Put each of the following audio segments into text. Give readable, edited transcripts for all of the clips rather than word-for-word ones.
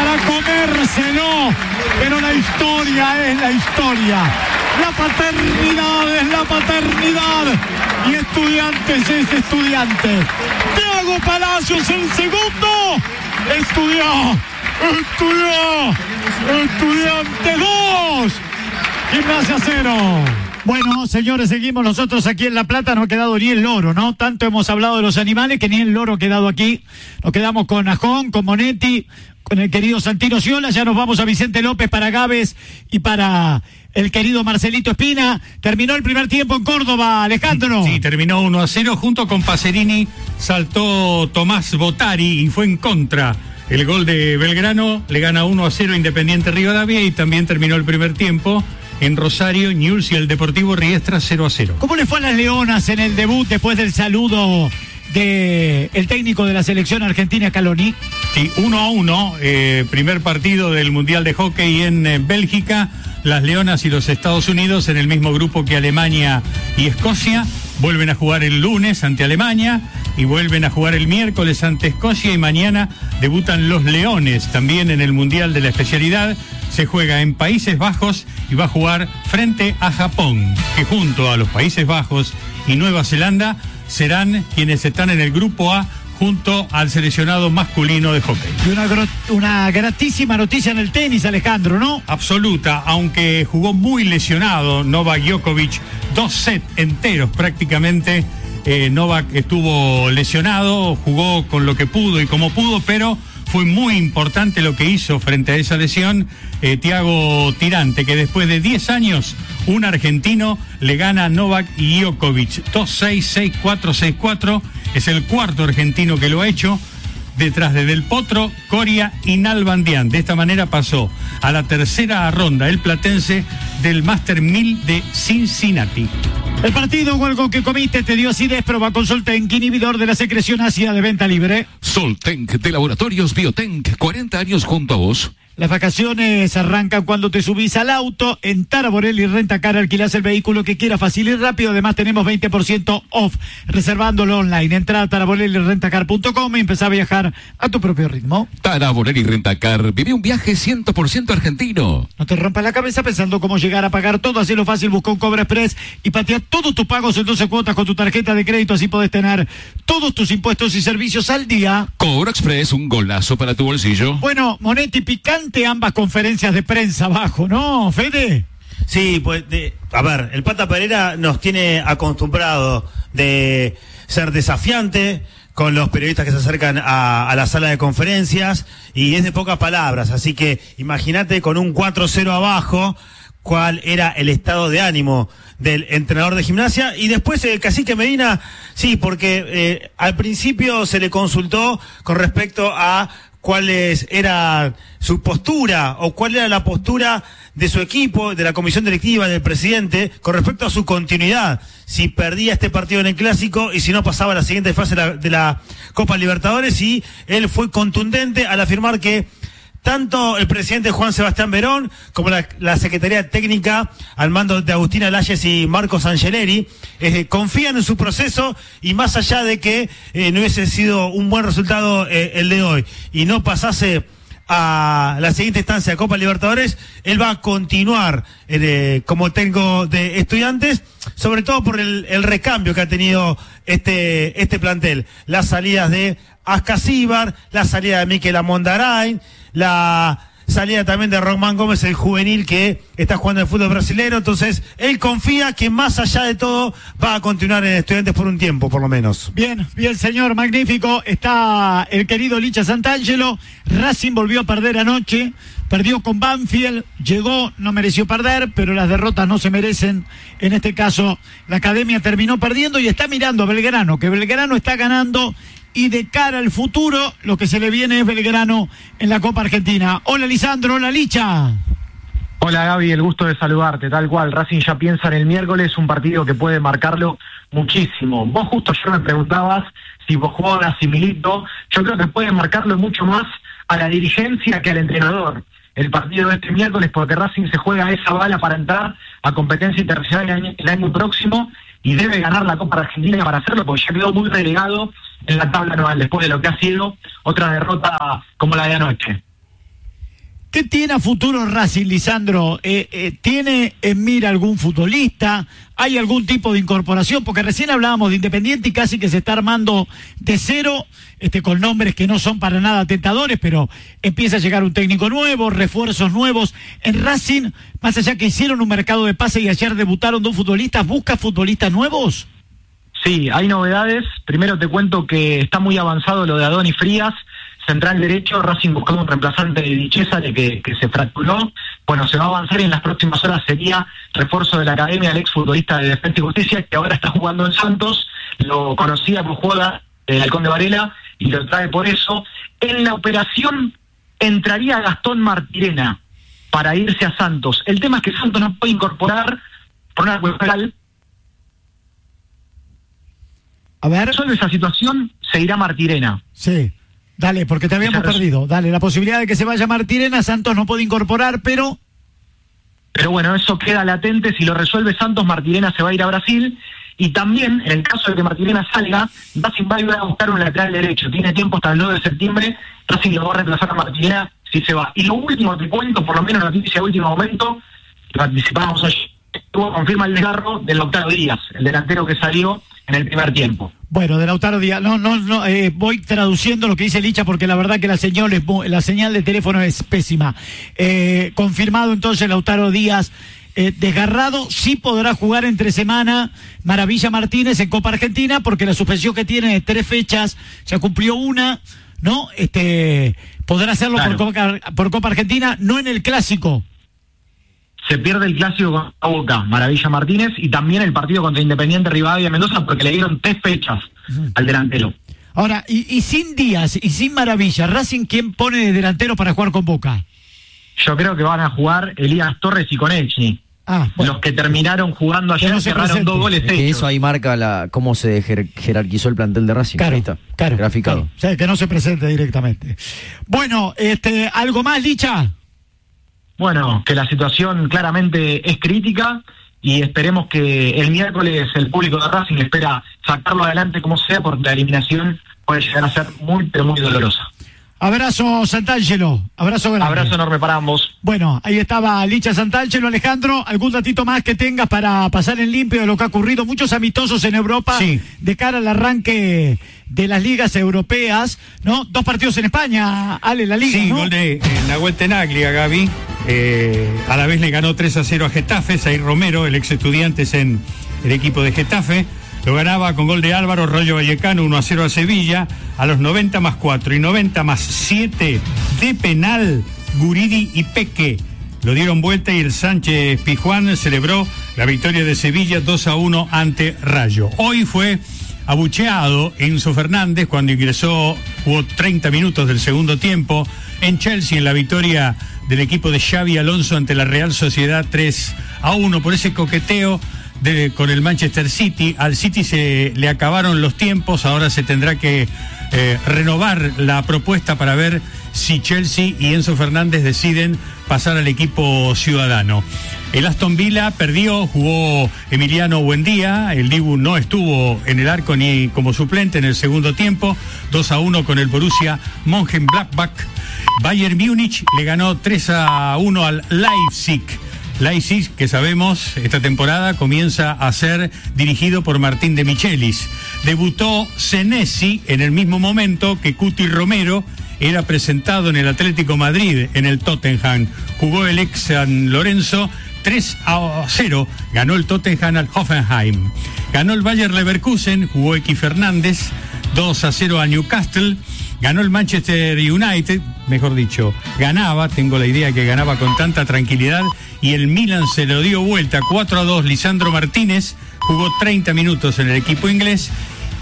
para comérselo, pero la historia es la historia. La paternidad es la paternidad y Estudiantes es Estudiante. Thiago Palacios el segundo. Estudiantes 2, Gimnasia 0. Bueno, señores, seguimos nosotros aquí en La Plata. No ha quedado ni el loro, ¿no? Tanto hemos hablado de los animales que ni el loro ha quedado aquí. Nos quedamos con Ajón, con Monetti, con el querido Santino Sciola. Ya nos vamos a Vicente López para Gávez y para el querido Marcelito Espina. Terminó el primer tiempo en Córdoba, Alejandro. Sí, terminó 1-0. Junto con Pacerini saltó Tomás Botari y fue en contra. El gol de Belgrano le gana 1-0 Independiente Rivadavia y también terminó el primer tiempo. En Rosario, Newell's y el Deportivo Riestra 0-0. ¿Cómo le fue a las Leonas en el debut después del saludo del técnico de la selección argentina, Scaloni? Sí, 1-1, primer partido del Mundial de Hockey en Bélgica. Las Leonas y los Estados Unidos en el mismo grupo que Alemania y Escocia. Vuelven a jugar el lunes ante Alemania y vuelven a jugar el miércoles ante Escocia y mañana debutan los Leones también en el Mundial de la especialidad. Se juega en Países Bajos y va a jugar frente a Japón, que junto a los Países Bajos y Nueva Zelanda serán quienes están en el grupo A junto al seleccionado masculino de hockey. Y una gratísima noticia en el tenis, Alejandro, ¿no? Absoluta, aunque jugó muy lesionado Novak Djokovic, 2 sets enteros prácticamente. Novak estuvo lesionado, jugó con lo que pudo y como pudo, pero fue muy importante lo que hizo frente a esa lesión Thiago Tirante, que después de 10 años un argentino le gana a Novak Djokovic 2-6, 6-4, 6-4. Es el cuarto argentino que lo ha hecho, detrás de Del Potro, Coria y Nalbandián. De esta manera pasó a la tercera ronda el platense del Master 1000 de Cincinnati. El partido o algo que comiste te dio acidez, prueba con Soltenk, inhibidor de la secreción ácida de venta libre. Soltenk de Laboratorios Biotenk, 40 años junto a vos. Las vacaciones arrancan cuando te subís al auto. En Taraborelli Rentacar alquilás el vehículo que quieras fácil y rápido. Además tenemos 20% off reservándolo online. Entrá a taraborellirentacar.com y empezá a viajar a tu propio ritmo. Taraborelli Rentacar, vive un viaje 100% argentino. No te rompas la cabeza pensando cómo llegar a pagar todo. Hacelo fácil, busca un Cobra Express y patea todos tus pagos en 12 cuotas con tu tarjeta de crédito. Así podés tener todos tus impuestos y servicios al día. Cobra Express, un golazo para tu bolsillo. Bueno, Monetti, picante ambas conferencias de prensa abajo, ¿no, Fede? Sí, pues, a ver, el Pata Pereira nos tiene acostumbrado de ser desafiante con los periodistas que se acercan a la sala de conferencias y es de pocas palabras, así que imagínate con un 4-0 abajo cuál era el estado de ánimo del entrenador de Gimnasia. Y después el Cacique Medina, sí, porque al principio se le consultó con respecto a cuál era su postura o cuál era la postura de su equipo, de la comisión directiva, del presidente, con respecto a su continuidad. Si perdía este partido en el Clásico y si no pasaba a la siguiente fase de la Copa Libertadores, y él fue contundente al afirmar que tanto el presidente Juan Sebastián Verón como la Secretaría Técnica al mando de Agustina Layes y Marcos Angeleri confían en su proceso, y más allá de que no hubiese sido un buen resultado el de hoy y no pasase a la siguiente instancia de Copa Libertadores, él va a continuar como técnico de Estudiantes, sobre todo por el recambio que ha tenido este plantel. Las salidas de Ascasíbar, la salida de Mikel Amondarain, la salida también de Román Gómez, el juvenil que está jugando el fútbol brasileño. Entonces, él confía que más allá de todo va a continuar en Estudiantes por un tiempo, por lo menos. Bien, señor, magnífico. Está el querido Licha Santangelo. Racing volvió a perder anoche. Perdió con Banfield, llegó, no mereció perder, pero las derrotas no se merecen. En este caso, la academia terminó perdiendo y está mirando a Belgrano, que Belgrano está ganando. Y de cara al futuro, lo que se le viene es Belgrano en la Copa Argentina. Hola, Lisandro, hola, Licha. Hola, Gaby, el gusto de saludarte, tal cual. Racing ya piensa en el miércoles, un partido que puede marcarlo muchísimo. Vos justo ayer me preguntabas si vos jugabas a Milito. Yo creo que puede marcarlo mucho más a la dirigencia que al entrenador el partido de este miércoles, porque Racing se juega esa bala para entrar a competencia internacional el año próximo y debe ganar la Copa Argentina para hacerlo, porque ya quedó muy relegado en la tabla anual después de lo que ha sido otra derrota como la de anoche. ¿Qué tiene a futuro Racing, Lisandro? ¿Tiene en mira algún futbolista? ¿Hay algún tipo de incorporación? Porque recién hablábamos de Independiente y casi que se está armando de cero, con nombres que no son para nada tentadores, pero empieza a llegar un técnico nuevo, refuerzos nuevos. En Racing, más allá que hicieron un mercado de pase y ayer debutaron 2 futbolistas, ¿busca futbolistas nuevos? Sí, hay novedades. Primero te cuento que está muy avanzado lo de Adonis Frías, central derecho. Racing buscando un reemplazante de Dichesa que se fracturó. Bueno, se va a avanzar y en las próximas horas sería refuerzo de la academia, el exfutbolista de Defensa y Justicia, que ahora está jugando en Santos. Lo conocía por jugar el Halcón de Varela y lo trae por eso. En la operación entraría Gastón Martirena para irse a Santos. El tema es que Santos no puede incorporar por una cuestión legal. A ver. Solo esa situación se irá Martirena. Sí. Dale, porque te habíamos perdido. Dale, la posibilidad de que se vaya Martirena, Santos no puede incorporar, pero bueno, eso queda latente. Si lo resuelve Santos, Martirena se va a ir a Brasil. Y también, en el caso de que Martirena salga, Racing va a ir a buscar un lateral derecho. Tiene tiempo hasta el 9 de septiembre. Racing lo va a reemplazar a Martirena si se va. Y lo último te cuento, por lo menos noticia de último momento, lo anticipábamos ayer, confirma el desgarro de Lautaro Díaz, el delantero que salió en el primer tiempo. Bueno, de Lautaro Díaz, no, voy traduciendo lo que dice Licha porque la verdad que la señal de teléfono es pésima. Confirmado entonces Lautaro Díaz, desgarrado, sí podrá jugar entre semana Maravilla Martínez en Copa Argentina porque la suspensión que tiene de 3 fechas, ya cumplió una, ¿no? Podrá hacerlo claro. por Copa Argentina, no en el Clásico. Se pierde el Clásico con Boca, Maravilla Martínez, y también el partido contra Independiente Rivadavia Mendoza porque le dieron 3 fechas al delantero. Ahora, y sin Díaz y sin Maravilla, ¿Racing quién pone de delantero para jugar con Boca? Yo creo que van a jugar Elías Torres y Konechny. Bueno. Los que terminaron jugando ayer no cerraron 2 goles hechos. Eso ahí marca cómo se jerarquizó el plantel de Racing. Claro, ahí está, claro, graficado. Claro. O sea, que no se presente directamente. Bueno, ¿algo más, Licha? Bueno, que la situación claramente es crítica y esperemos que el miércoles el público de Racing espera sacarlo adelante como sea porque la eliminación puede llegar a ser muy, pero muy dolorosa. Abrazo, Santangelo. Abrazo grande. Abrazo enorme para ambos. Bueno, ahí estaba Licha Santangelo. Alejandro, ¿algún datito más que tengas para pasar en limpio de lo que ha ocurrido? Muchos amistosos en Europa de cara al arranque de las ligas europeas, ¿no? 2 partidos en España, Ale, la liga, sí, ¿no? Gol de Nahuel Tenaglia, Gaby. A la vez le ganó 3-0 a Getafe. Zair Romero, el ex Estudiantes en el equipo de Getafe. Lo ganaba con gol de Álvaro, Rayo Vallecano 1-0 a Sevilla, a los 90 más 4 y 90 más 7 de penal, Guridi y Peque. Lo dieron vuelta y el Sánchez Pizjuán celebró la victoria de Sevilla 2-1 ante Rayo. Hoy fue abucheado Enzo Fernández cuando ingresó, jugó 30 minutos del segundo tiempo en Chelsea en la victoria del equipo de Xavi Alonso ante la Real Sociedad 3-1 por ese coqueteo con el Manchester City. Al City se le acabaron los tiempos, ahora se tendrá que renovar la propuesta para ver si Chelsea y Enzo Fernández deciden pasar al equipo ciudadano. El Aston Villa perdió, jugó Emiliano Buendía, el Dibu no estuvo en el arco ni como suplente en el segundo tiempo, 2-1 con el Borussia Mönchengladbach. Bayern Múnich le ganó 3-1 al Leipzig. Leipzig, que sabemos, esta temporada comienza a ser dirigido por Martín de Michelis. Debutó Senesi en el mismo momento que Cuti Romero era presentado en el Atlético Madrid, en el Tottenham. Jugó el ex San Lorenzo, 3-0, ganó el Tottenham al Hoffenheim. Ganó el Bayer Leverkusen, jugó X Fernández, 2-0 a Newcastle. Ganó el Manchester United, mejor dicho, ganaba, tengo la idea que ganaba con tanta tranquilidad, y el Milan se lo dio vuelta, 4-2, Lisandro Martínez, jugó 30 minutos en el equipo inglés,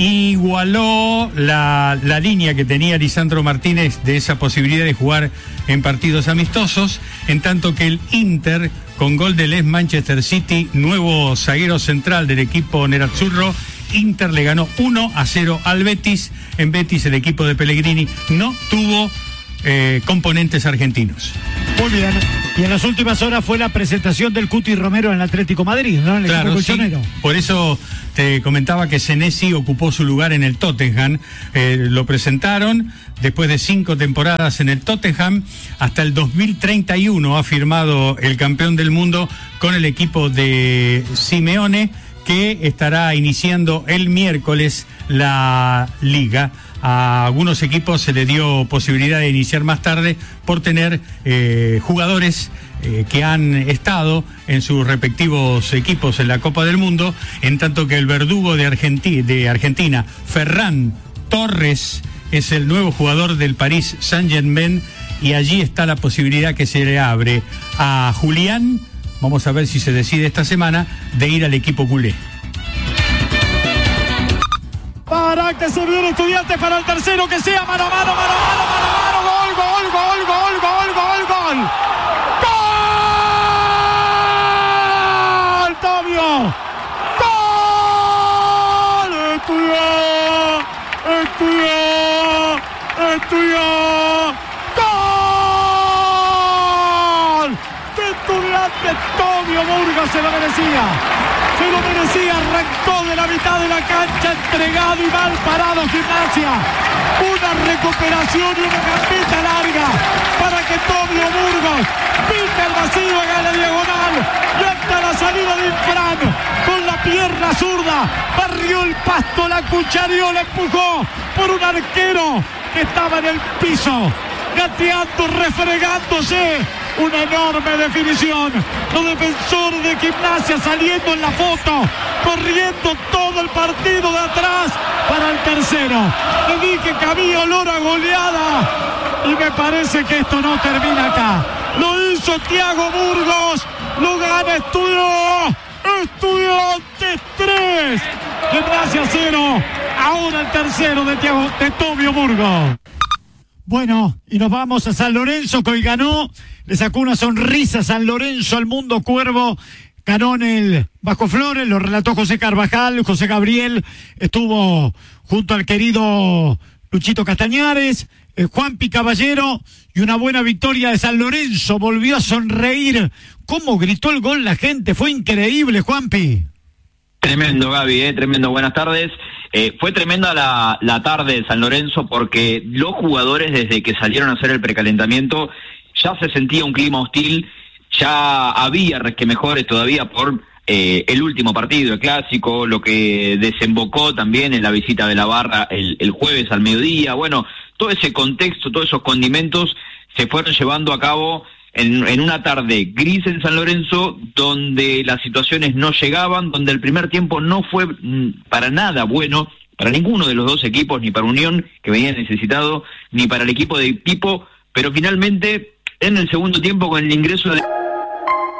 igualó la línea que tenía Lisandro Martínez de esa posibilidad de jugar en partidos amistosos, en tanto que el Inter, con gol del ex Manchester City, nuevo zaguero central del equipo nerazzurro, Inter le ganó 1-0 al Betis. En Betis el equipo de Pellegrini no tuvo componentes argentinos. Muy bien. Y en las últimas horas fue la presentación del Cuti Romero en el Atlético Madrid, ¿no? En el claro, equipo sí. colchonero. Por eso te comentaba que Senesi ocupó su lugar en el Tottenham. Lo presentaron después de 5 temporadas en el Tottenham. Hasta el 2031 ha firmado el campeón del mundo con el equipo de Simeone, que estará iniciando el miércoles la liga. A algunos equipos se le dio posibilidad de iniciar más tarde por tener jugadores que han estado en sus respectivos equipos en la Copa del Mundo, en tanto que el verdugo de Argentina, Ferran Torres, es el nuevo jugador del Paris Saint-Germain, y allí está la posibilidad que se le abre a Julián, vamos a ver si se decide esta semana, de ir al equipo culé. Para que se viene Estudiantes para el tercero, que sea mano a mano, mano a mano, mano a mano, gol, gol, gol, gol, gol, gol, gol. ¡Gol! ¡Tomio! ¡Gol! ¡Estudió! ¡Gol! ¡De Estudiantes! Tomio Burgos se lo merecía, arrancó de la mitad de la cancha, entregado y mal parado Gimnasia. Una recuperación y una gambeta larga para que Tomio Burgos pica el vacío, haga la diagonal y hasta la salida de Infran con la pierna zurda barrió el pasto, la cuchareó, la empujó por un arquero que estaba en el piso, gateando, refregándose. Una enorme definición. Los defensores de Gimnasia saliendo en la foto, corriendo todo el partido de atrás para el tercero. Le dije que había olor a goleada y me parece que esto no termina acá. Lo hizo Thiago Burgos, lo gana Estudiantes 3, Gimnasia 0. Ahora el tercero de Tomio Burgos. Bueno, y nos vamos a San Lorenzo, que hoy ganó, le sacó una sonrisa a San Lorenzo al Mundo Cuervo, ganó en el Bajo Flores, lo relató José Carvajal, José Gabriel estuvo junto al querido Luchito Castañares, Juanpi Caballero, y una buena victoria de San Lorenzo, volvió a sonreír. ¿Cómo gritó el gol la gente? Fue increíble, Juanpi. Tremendo, Gaby, tremendo, buenas tardes. Fue tremenda la tarde de San Lorenzo porque los jugadores, desde que salieron a hacer el precalentamiento, ya se sentía un clima hostil, ya había resquemejores todavía por el último partido, el clásico, lo que desembocó también en la visita de la Barra el jueves al mediodía. Bueno, todo ese contexto, todos esos condimentos se fueron llevando a cabo en una tarde gris en San Lorenzo, donde las situaciones no llegaban, donde el primer tiempo no fue para nada bueno, para ninguno de los dos equipos, ni para Unión, que venía necesitado, ni para el equipo de Pipo, pero finalmente en el segundo tiempo, con el ingreso de